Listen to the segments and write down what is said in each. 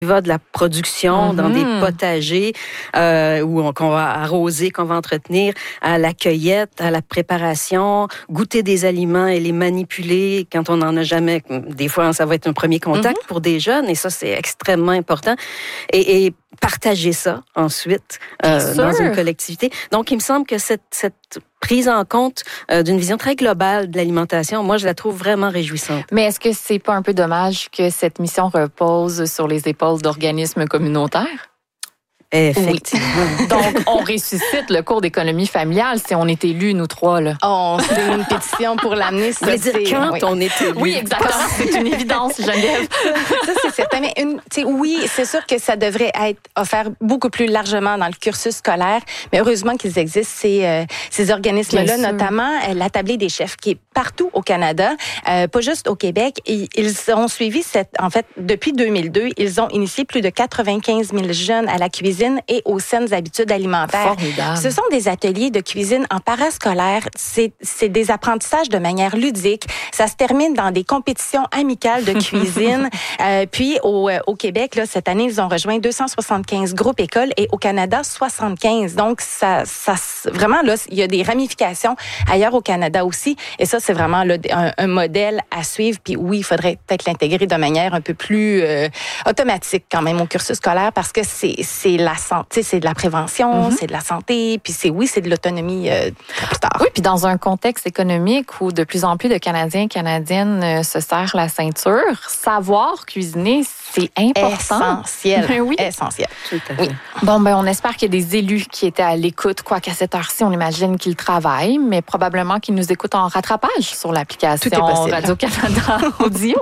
va de la production dans des potagers qu'on va arroser, qu'on va entretenir, à la cueillette, à la préparation, goûter des aliments et les manipuler quand on n'en a jamais. Des fois, ça va être un premier contact pour des jeunes et ça, c'est extrêmement important. Et partager ça ensuite dans une collectivité. Donc, il me semble que cette prise en compte d'une vision très globale de l'alimentation, moi, je la trouve vraiment réjouissante. Mais est-ce que c'est pas un peu dommage que cette mission repose sur les épaules d'organismes communautaires? Effectivement. Oui. Donc, on ressuscite le cours d'économie familiale si on est élus, nous trois. Là. C'est une pétition pour l'amener. Ça, dire quand on est élus. Oui, exactement. C'est une évidence, Geneviève. Ça, c'est certain. Mais oui, c'est sûr que ça devrait être offert beaucoup plus largement dans le cursus scolaire. Mais heureusement qu'ils existent, ces organismes-là, notamment la Tablée des chefs, qui est partout au Canada, pas juste au Québec. Ils ont suivi depuis 2002, ils ont initié plus de 95 000 jeunes à la cuisine et aux saines habitudes alimentaires. Formidable. Ce sont des ateliers de cuisine en parascolaire. C'est des apprentissages de manière ludique. Ça se termine dans des compétitions amicales de cuisine. Puis au Québec, là, cette année, ils ont rejoint 275 groupes écoles et au Canada, 75. Donc, ça vraiment, là, il y a des ramifications ailleurs au Canada aussi. Et ça, c'est vraiment là, un modèle à suivre. Puis oui, il faudrait peut-être l'intégrer de manière un peu plus automatique quand même au cursus scolaire parce que c'est la santé, c'est de la prévention, c'est de la santé, puis c'est de l'autonomie plus tard. Oui, puis dans un contexte économique où de plus en plus de Canadiens et Canadiennes se serrent la ceinture, savoir cuisiner, c'est important. Essentiel. Oui. Essentiel. Tout à fait. Oui. Bon, on espère qu'il y a des élus qui étaient à l'écoute, quoiqu'à cette heure-ci, on imagine qu'ils travaillent, mais probablement qu'ils nous écoutent en rattrapage sur l'application Radio-Canada Audio.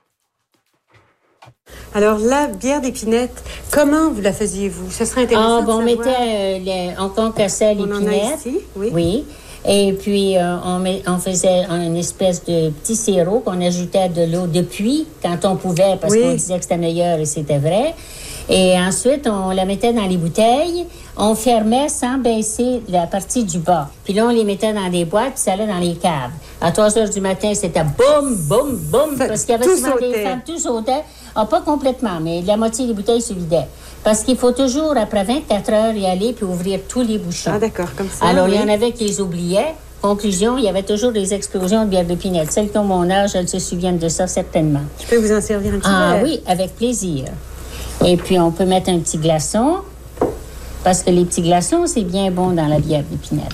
Alors, la bière d'épinette, comment vous la faisiez-vous? Ce serait intéressant de savoir. On concassait l'épinette. On en a ici, oui. Oui. Et puis, on faisait une espèce de petit sirop qu'on ajoutait de l'eau de pluie quand on pouvait, parce qu'on disait que c'était meilleur et c'était vrai. Et ensuite, on la mettait dans les bouteilles. On fermait sans baisser la partie du bas. Puis là, on les mettait dans des boîtes, puis ça allait dans les caves. À 3 heures du matin, c'était boum, boum, boum, parce qu'il y avait souvent des femmes, tout sautait. Pas complètement, mais la moitié des bouteilles se vidaient. Parce qu'il faut toujours, après 24 heures, y aller puis ouvrir tous les bouchons. Ah, d'accord, comme ça. Alors, il y en avait qui les oubliaient. Conclusion, il y avait toujours des explosions de bière d'épinette. Celles qui ont mon âge, elles se souviennent de ça, certainement. Je peux vous en servir un petit peu? Ah oui, avec plaisir. Et puis, on peut mettre un petit glaçon, parce que les petits glaçons, c'est bien bon dans la bière d'épinette.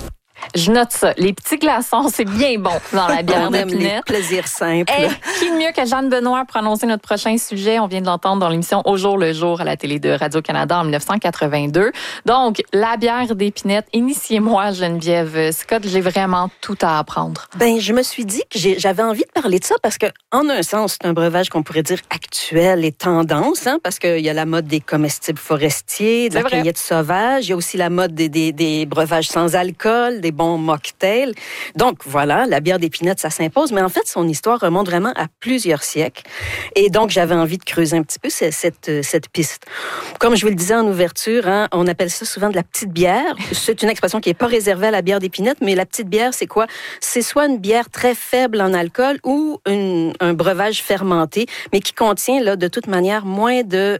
Je note ça. Les petits glaçons, c'est bien bon dans la bière d'épinette. Les plaisirs simples. Qui de mieux que Jeanne Benoît pour annoncer notre prochain sujet? On vient de l'entendre dans l'émission Au jour le jour à la télé de Radio-Canada en 1982. Donc, la bière d'épinette. Initiez-moi, Geneviève Scott. J'ai vraiment tout à apprendre. Je me suis dit que j'avais envie de parler de ça parce que, en un sens, c'est un breuvage qu'on pourrait dire actuel et tendance, parce qu'il y a la mode des comestibles forestiers, de la cueillette sauvage. Il y a aussi la mode des breuvages sans alcool, des bons mocktails. Donc, voilà, la bière d'épinette, ça s'impose. Mais en fait, son histoire remonte vraiment à plusieurs siècles. Et donc, j'avais envie de creuser un petit peu cette piste. Comme je vous le disais en ouverture, on appelle ça souvent de la petite bière. C'est une expression qui n'est pas réservée à la bière d'épinette, mais la petite bière, c'est quoi? C'est soit une bière très faible en alcool ou un breuvage fermenté, mais qui contient, là, de toute manière, moins de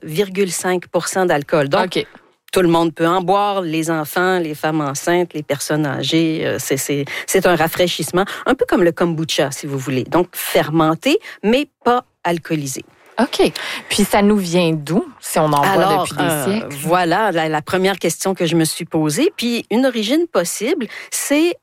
0,5% d'alcool. Donc, tout le monde peut en boire, les enfants, les femmes enceintes, les personnes âgées. C'est un rafraîchissement, un peu comme le kombucha, si vous voulez. Donc, fermenté, mais pas alcoolisé. OK. Puis ça nous vient d'où, si on en boit depuis des siècles? Voilà la première question que je me suis posée. Puis une origine possible, c'est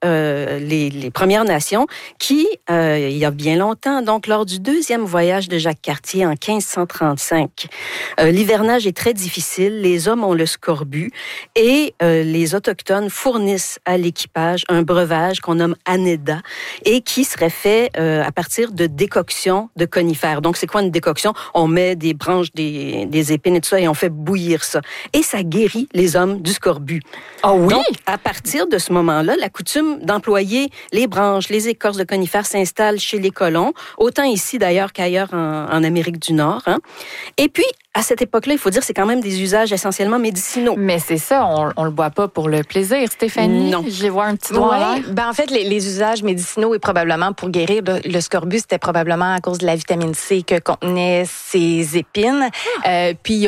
les Premières Nations qui, il y a bien longtemps, donc lors du deuxième voyage de Jacques Cartier en 1535, l'hivernage est très difficile, les hommes ont le scorbut et les Autochtones fournissent à l'équipage un breuvage qu'on nomme Anéda et qui serait fait à partir de décoctions de conifères. Donc c'est quoi une décoction? On met des branches, des épines et tout ça, et on fait bouillir ça. Et ça guérit les hommes du scorbut. Ah oui? Donc, à partir de ce moment-là, la coutume d'employer les branches, les écorces de conifères s'installe chez les colons, autant ici d'ailleurs qu'ailleurs en Amérique du Nord. Et puis, à cette époque-là, il faut dire, c'est quand même des usages essentiellement médicinaux. Mais c'est ça, on le boit pas pour le plaisir. Stéphanie, non. Je vais voir un petit doigt en l'air. En fait, les usages médicinaux et probablement pour guérir le scorbut, c'était probablement à cause de la vitamine C que contenaient ces épines. Puis